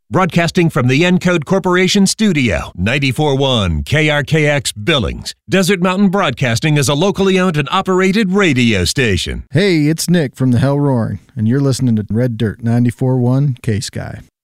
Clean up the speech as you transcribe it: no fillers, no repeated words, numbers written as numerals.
Broadcasting from the Encode Corporation studio, 94.1 KRKX Billings. Desert Mountain Broadcasting is a locally owned and operated radio station. Hey, it's Nick from the Hell Roaring, and you're listening to Red Dirt 94.1 K-Sky.